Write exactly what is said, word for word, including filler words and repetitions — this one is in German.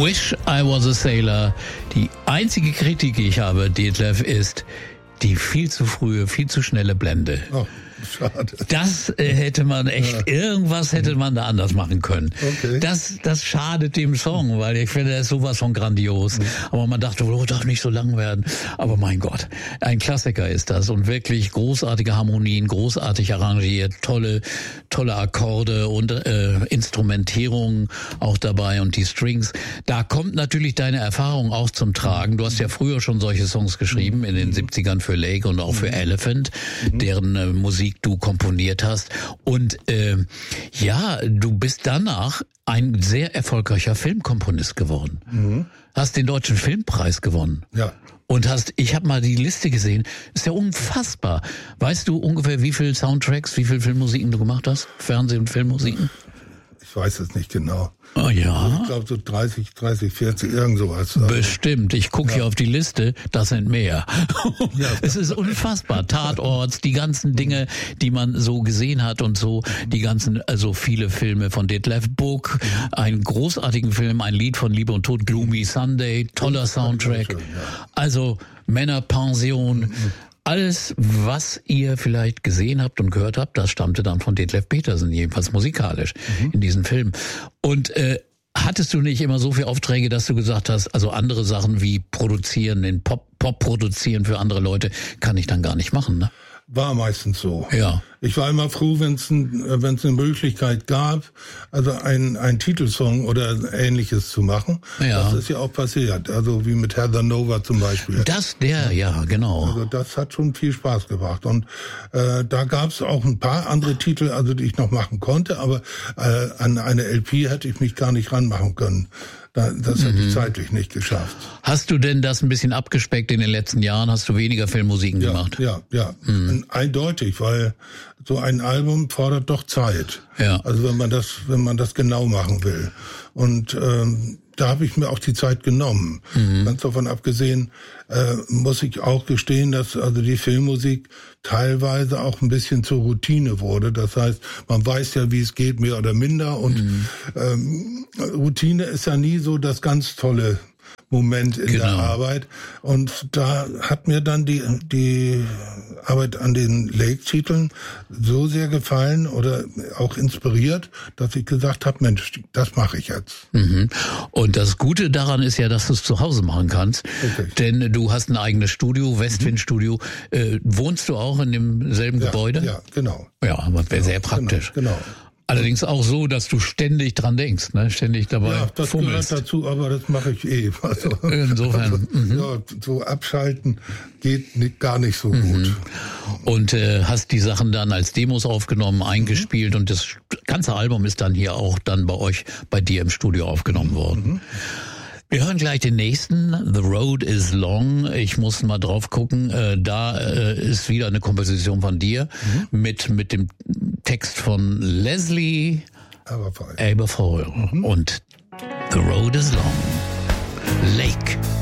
Wish I Was a Sailor. Die einzige Kritik, die ich habe, Detlef, ist die viel zu frühe, viel zu schnelle Blende. Oh. Schade. Das äh, hätte man echt, ja. irgendwas hätte man da anders machen können. Okay. Das, das schadet dem Song, weil ich finde, er ist sowas von grandios. Mhm. Aber man dachte, oh, darf nicht so lang werden. Aber mein Gott, ein Klassiker ist das und wirklich großartige Harmonien, großartig arrangiert, tolle, tolle Akkorde und äh, Instrumentierung auch dabei und die Strings. Da kommt natürlich deine Erfahrung auch zum Tragen. Du hast ja früher schon solche Songs geschrieben, in den siebzigern für Lake und auch für Elephant, deren äh, Musik du komponiert hast. Und äh, ja, du bist danach ein sehr erfolgreicher Filmkomponist geworden. Mhm. Hast den Deutschen Filmpreis gewonnen. Ja. Und hast, ich habe mal die Liste gesehen, ist ja unfassbar. Weißt du ungefähr, wie viele Soundtracks, wie viele Filmmusiken du gemacht hast? Fernseh- und Filmmusiken? Ich weiß es nicht genau. Oh ja. Ich glaube so dreißig, dreißig, vierzig, irgend sowas. Bestimmt. Ich gucke ja. hier auf die Liste, das sind mehr. Ja. Es ist unfassbar. Tatorts, die ganzen Dinge, die man so gesehen hat und so, die ganzen, also viele Filme von Detlef Buck, einen großartigen Film, ein Lied von Liebe und Tod, Gloomy Sunday, toller Soundtrack. Also Männerpension. Mhm. Alles, was ihr vielleicht gesehen habt und gehört habt, das stammte dann von Detlef Petersen, jedenfalls musikalisch, mhm. in diesem Film. Und äh, hattest du nicht immer so viele Aufträge, dass du gesagt hast, also andere Sachen wie produzieren, den Pop, Pop produzieren für andere Leute, kann ich dann gar nicht machen, ne? War meistens so. Ja. Ich war immer froh, wenn es ein, wenn es eine Möglichkeit gab, also ein ein Titelsong oder Ähnliches zu machen. Ja. Das ist ja auch passiert. Also wie mit Heather Nova zum Beispiel. Das, der, ja, genau. Also das hat schon viel Spaß gebracht. Und äh, da gab es auch ein paar andere Titel, also die ich noch machen konnte, aber äh, an eine L P hätte ich mich gar nicht ranmachen können. Das hätte ich zeitlich nicht geschafft. Hast du denn das ein bisschen abgespeckt in den letzten Jahren? Hast du weniger Filmmusiken ja, gemacht? Ja, ja, mhm. eindeutig, weil so ein Album fordert doch Zeit. Ja. Also wenn man das, wenn man das genau machen will. Und ähm, da habe ich mir auch die Zeit genommen. Mhm. Ganz davon abgesehen, äh, muss ich auch gestehen, dass also die Filmmusik teilweise auch ein bisschen zur Routine wurde. Das heißt, man weiß ja, wie es geht, mehr oder minder. Und mhm. ähm, Routine ist ja nie so das ganz tolle Moment in genau. der Arbeit. Und da hat mir dann die die Arbeit an den Lake-Titeln so sehr gefallen oder auch inspiriert, dass ich gesagt habe, Mensch, das mache ich jetzt. Mhm. Und das Gute daran ist ja, dass du es zu Hause machen kannst. Okay. Denn du hast ein eigenes Studio, Westwind-Studio. Mhm. Äh, wohnst du auch in demselben ja, Gebäude? Ja, genau. Ja, aber wäre genau, sehr praktisch. Genau. genau. Allerdings auch so, dass du ständig dran denkst, ne? Ständig dabei ja, das fummelst. Gehört dazu, aber das mache ich eh. Also, insofern. Also, mhm. ja, so abschalten geht nicht, gar nicht so mhm. gut. Und äh, hast die Sachen dann als Demos aufgenommen, eingespielt mhm. und das ganze Album ist dann hier auch dann bei euch, bei dir im Studio aufgenommen worden. Mhm. Wir hören gleich den nächsten, The Road is Long. Ich muss mal drauf gucken. Äh, da äh, ist wieder eine Komposition von dir mhm. mit mit dem Text von Leslie Aberfoyle. Aberfoyle. Mhm. Und The Road is Long. Lake.